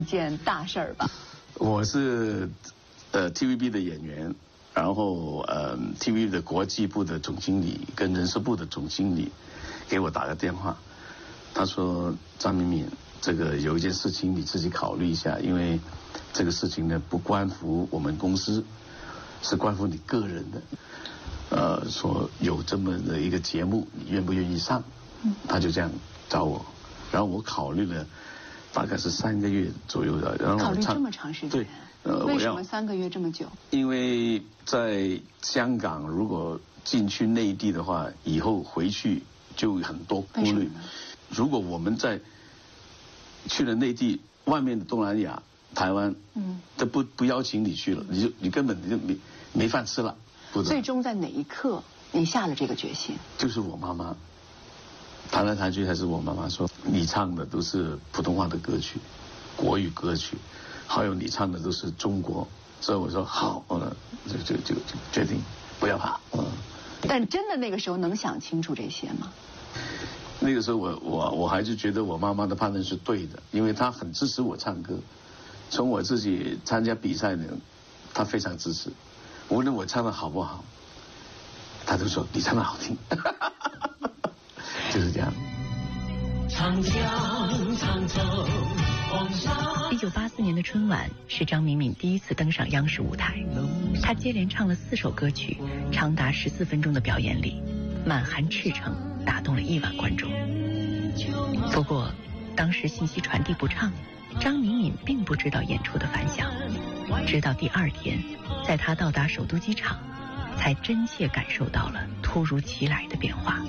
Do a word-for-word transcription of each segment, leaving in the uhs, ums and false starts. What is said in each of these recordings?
一件大事儿吧？ 我是呃 T V B 的演员，然后呃 T V B 的国际部的总经理跟人事部的总经理给我打个电话，他说张敏敏，这个有一件事情你自己考虑一下，因为这个事情呢不关乎我们公司，是关乎你个人的。呃，说有这么的一个节目，你愿不愿意上？嗯，他就这样找我，然后我考虑了。大概是三个月左右的，然后考虑这么长时间， 对，呃， 为什么三个月这么久？ 因为在香港，如果进去内地的话，以后回去就很多顾虑。如果我们在去了内地，外面的东南亚、台湾，嗯，都不不邀请你去了，你就你根本就没没饭吃了。 最终在哪一刻你下了这个决心？ 就是我妈妈。谈来谈去还是我妈妈说，你唱的都是普通话的歌曲，国语歌曲，还有你唱的都是中国，所以我说好，嗯，就就就就决定不要怕，嗯。 但真的那个时候能想清楚这些吗？ 那个时候我我我还是觉得我妈妈的判断是对的，因为她很支持我唱歌，从我自己参加比赛呢，她非常支持，无论我唱的好不好，她都说你唱的好听。就是这样。 长江长走黄沙。 一九八四年的春晚是张敏敏第一次登上央视舞台，她接连唱了四首歌曲，长达十四分钟的表演里，满含赤诚，打动了亿万观众。不过，当时信息传递不畅，张敏敏并不知道演出的反响，直到第二天，在她到达首都机场，才真切感受到了突如其来的变化。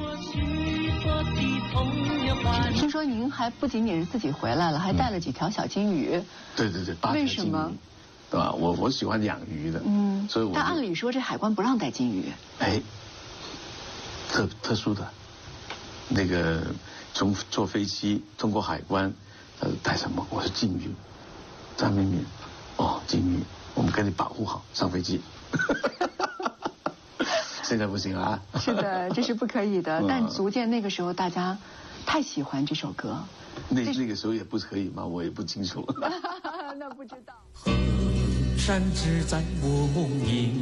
听说您还不仅仅是自己回来了，还带了几条小金鱼。 嗯、对对对，八条金鱼。为什么？对吧？我我喜欢养鱼的，嗯，所以我。 但按理说这海关不让带金鱼。 哎，特特殊的，那个从坐飞机通过海关，呃，带什么？我是金鱼，张敏敏，哦，金鱼，我们给你保护好，上飞机。现在不行啊！ 是的，这是不可以的。但足见那个时候大家太喜欢这首歌。 那那个时候也不可以吗？我也不清楚。 那不知道。 河山只在我梦萦。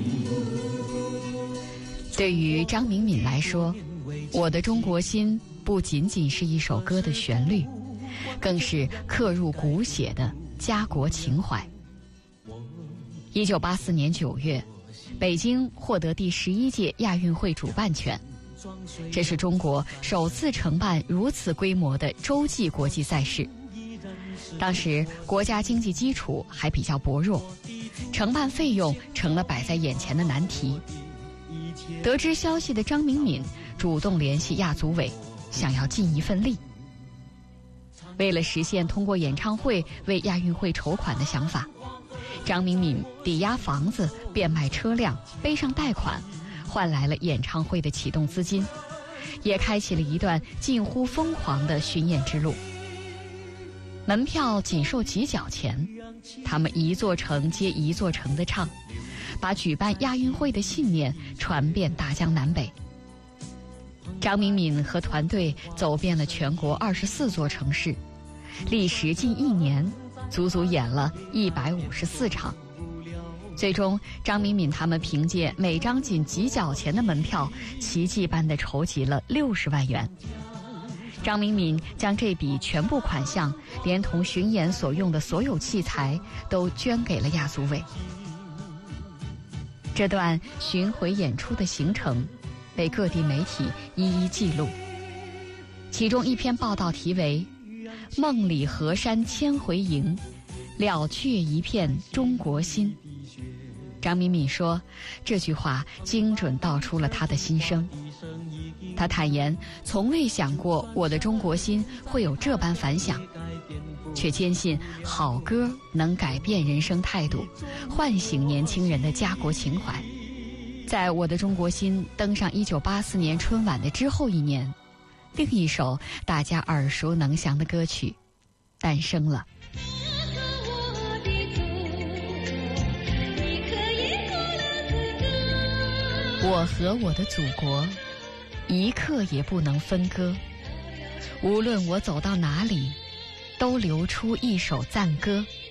对于张敏敏来说，我的中国心不仅仅是一首歌的旋律，更是刻入骨血的家国情怀。一九八四年九月。北京获得第十一届亚运会主办权，这是中国首次承办如此规模的洲际国际赛事。当时国家经济基础还比较薄弱，承办费用成了摆在眼前的难题。得知消息的张敏敏主动联系亚组委，想要尽一份力。为了实现通过演唱会为亚运会筹款的想法，张敏敏抵押房子、变卖车辆、背上贷款，换来了演唱会的启动资金，也开启了一段近乎疯狂的巡演之路。门票仅售几角钱，他们一座城接一座城的唱，把举办亚运会的信念传遍大江南北。张敏敏和团队走遍了全国二十四座城市，历时近一年，足足演了一百五十四场。最终，张敏敏他们凭借每张仅几角钱的门票，奇迹般地筹集了六十万元。张敏敏将这笔全部款项，连同巡演所用的所有器材，都捐给了亚组委。这段巡回演出的行程，被各地媒体一一记录。其中一篇报道题为《梦里河山千回迎，了却一片中国心》。张敏敏说，这句话精准道出了她的心声。她坦言，从未想过我的中国心会有这般反响，却坚信好歌能改变人生态度，唤醒年轻人的家国情怀。在我的中国心登上一九八四年春晚的之后一年，另一首大家耳熟能详的歌曲诞生了。我和我的祖国一刻也不能分割，无论我走到哪里， 都流出一首赞歌。